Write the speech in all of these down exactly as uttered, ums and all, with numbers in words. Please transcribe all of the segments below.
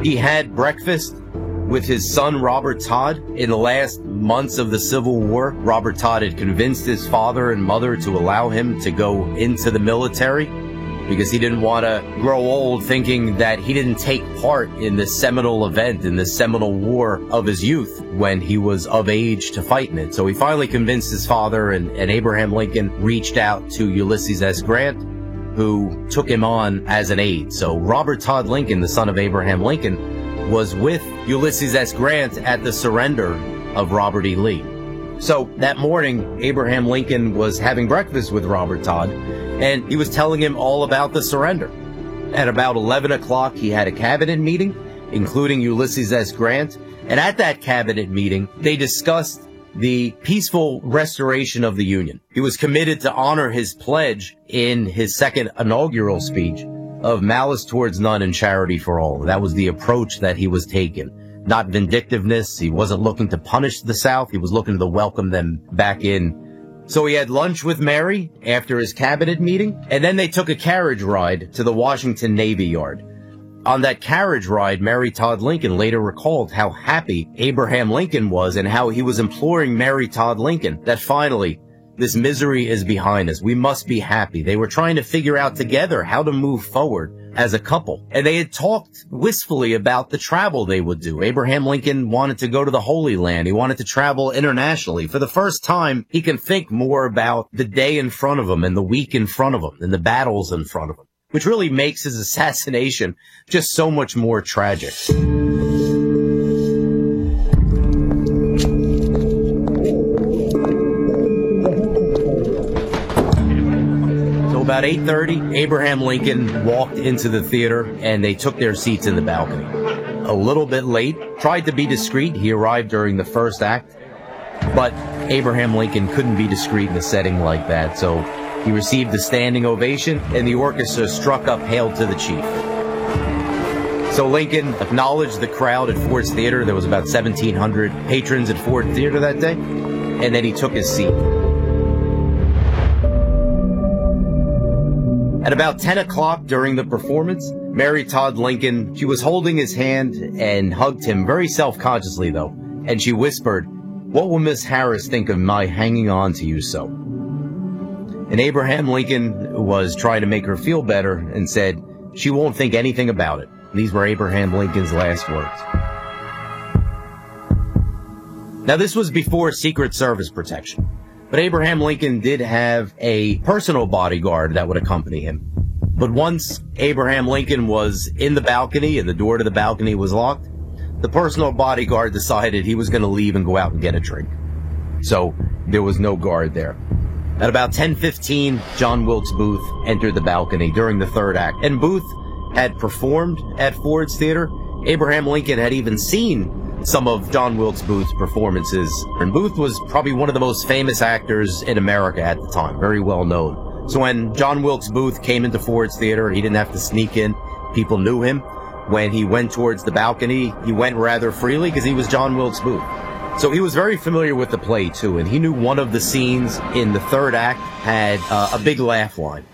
He had breakfast with his son, Robert Todd. In the last months of the Civil War, Robert Todd had convinced his father and mother to allow him to go into the military because he didn't want to grow old thinking that he didn't take part in this seminal event, in this seminal war of his youth when he was of age to fight in it. So he finally convinced his father, and, and Abraham Lincoln reached out to Ulysses S. Grant, who took him on as an aide. So Robert Todd Lincoln, the son of Abraham Lincoln, was with Ulysses S. Grant at the surrender of Robert E. Lee. So that morning, Abraham Lincoln was having breakfast with Robert Todd, and he was telling him all about the surrender. At about eleven o'clock, he had a cabinet meeting, including Ulysses S. Grant, and at that cabinet meeting, they discussed the peaceful restoration of the Union. He was committed to honor his pledge in his second inaugural speech of malice towards none and charity for all. That was the approach that he was taking. Not vindictiveness. He wasn't looking to punish the South. He was looking to welcome them back in. So he had lunch with Mary after his cabinet meeting, and then they took a carriage ride to the Washington Navy Yard. On that carriage ride, Mary Todd Lincoln later recalled how happy Abraham Lincoln was and how he was imploring Mary Todd Lincoln that finally, this misery is behind us. We must be happy. They were trying to figure out together how to move forward as a couple. And they had talked wistfully about the travel they would do. Abraham Lincoln wanted to go to the Holy Land. He wanted to travel internationally. For the first time, he can think more about the day in front of him and the week in front of him and the battles in front of him, which really makes his assassination just so much more tragic. About eight thirty, Abraham Lincoln walked into the theater, and they took their seats in the balcony. A little bit late, tried to be discreet. He arrived during the first act, but Abraham Lincoln couldn't be discreet in a setting like that, so he received a standing ovation, and the orchestra struck up Hail to the Chief. So Lincoln acknowledged the crowd at Ford's Theater. There was about seventeen hundred patrons at Ford Theater that day, and then he took his seat. At about ten o'clock during the performance, Mary Todd Lincoln, she was holding his hand and hugged him, very self-consciously though, and she whispered, "What will Miss Harris think of my hanging on to you so?" And Abraham Lincoln was trying to make her feel better and said, "She won't think anything about it." These were Abraham Lincoln's last words. Now this was before Secret Service protection. But Abraham Lincoln did have a personal bodyguard that would accompany him. But once Abraham Lincoln was in the balcony and the door to the balcony was locked, the personal bodyguard decided he was going to leave and go out and get a drink. So there was no guard there. At about ten fifteen, John Wilkes Booth entered the balcony during the third act. And Booth had performed at Ford's Theater. Abraham Lincoln had even seen some of John Wilkes Booth's performances. And Booth was probably one of the most famous actors in America at the time, very well known. So when John Wilkes Booth came into Ford's Theater, he didn't have to sneak in. People knew him. When he went towards the balcony, he went rather freely because he was John Wilkes Booth. So he was very familiar with the play too, and he knew one of the scenes in the third act had uh, a big laugh line.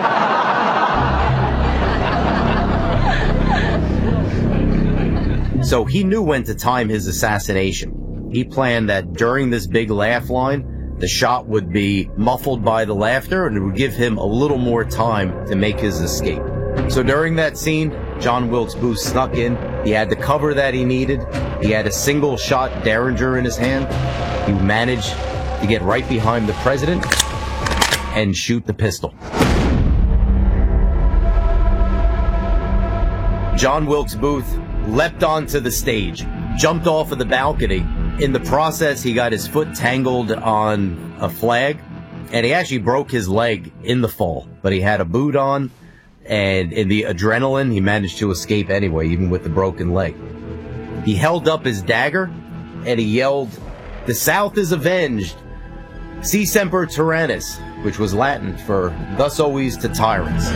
So he knew when to time his assassination. He planned that during this big laugh line, the shot would be muffled by the laughter and it would give him a little more time to make his escape. So during that scene, John Wilkes Booth snuck in. He had the cover that he needed. He had a single shot Derringer in his hand. He managed to get right behind the president and shoot the pistol. John Wilkes Booth leapt onto the stage, jumped off of the balcony. In the process, he got his foot tangled on a flag, and he actually broke his leg in the fall. But he had a boot on, and in the adrenaline, he managed to escape anyway, even with the broken leg. He held up his dagger, and he yelled, "The South is avenged! Si semper tyrannis," which was Latin for "thus always to tyrants."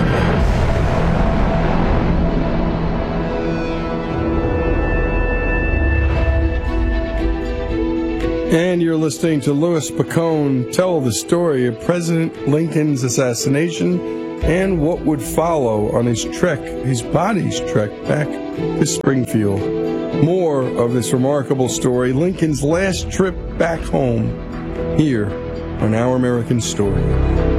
And you're listening to Louis Picone tell the story of President Lincoln's assassination and what would follow on his trek, his body's trek back to Springfield. More of this remarkable story, Lincoln's last trip back home, here on Our American Story.